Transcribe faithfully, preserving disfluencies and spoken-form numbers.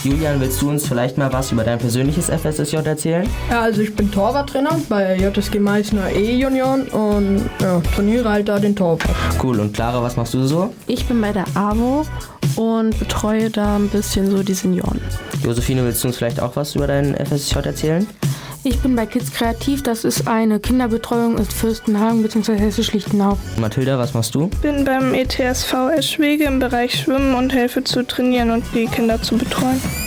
Julian, willst du uns vielleicht mal was über dein persönliches F S S J erzählen? Ja, also ich bin Torwarttrainer bei J S G Meißner E-Junioren und ja, trainiere halt da den Torwart. Cool, und Clara, was machst du so? Ich bin bei der A W O und betreue da ein bisschen so die Senioren. Josephine, willst du uns vielleicht auch was über dein F S S J erzählen? Ich bin bei Kids Kreativ, das ist eine Kinderbetreuung in Fürstenhagen bzw. Hessisch-Lichtenau. Mathilda, was machst du? Ich bin beim E T S V Eschwege im Bereich Schwimmen und helfe zu trainieren und die Kinder zu betreuen.